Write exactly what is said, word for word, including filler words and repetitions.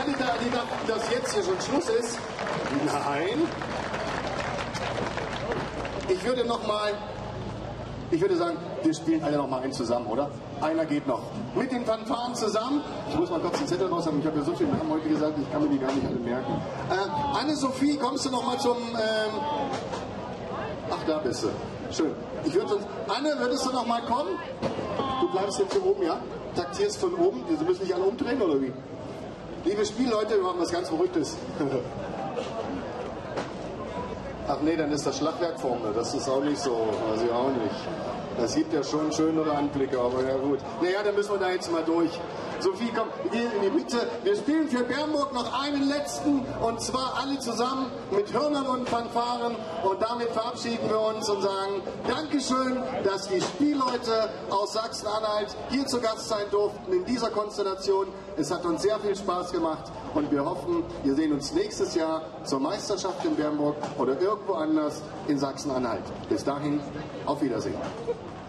alle da, die dachten, dass jetzt hier schon Schluss ist. Nein. Ich würde noch mal, ich würde sagen, wir spielen alle noch mal einen zusammen, oder? Einer geht noch. Mit den Fanfaren zusammen. Ich muss mal kurz den Zettel raus haben. Ich habe ja so viele Namen heute gesagt, ich kann mir die gar nicht alle merken. Äh, Anne-Sophie, kommst du noch mal zum... Ähm Ach, da bist du. Schön. Ich würde uns... Anne, würdest du noch mal kommen? Du bleibst jetzt hier oben, ja? Taktierst von oben. Sie müssen nicht alle umdrehen, oder wie? Liebe Spielleute, wir machen was ganz Verrücktes. Ach nee, dann ist das Schlagwerk vorne. Das ist auch nicht so. Weiß ich auch nicht. Das gibt ja schon schönere Anblicke, aber ja gut. Naja, dann müssen wir da jetzt mal durch. Sophie, komm, geh in die Mitte. Wir spielen für Bernburg noch einen letzten, und zwar alle zusammen mit Hörnern und Fanfaren. Und damit verabschieden wir uns und sagen Dankeschön, dass die Spielleute aus Sachsen-Anhalt hier zu Gast sein durften in dieser Konstellation. Es hat uns sehr viel Spaß gemacht und wir hoffen, wir sehen uns nächstes Jahr zur Meisterschaft in Bernburg oder irgendwo anders in Sachsen-Anhalt. Bis dahin, auf Wiedersehen.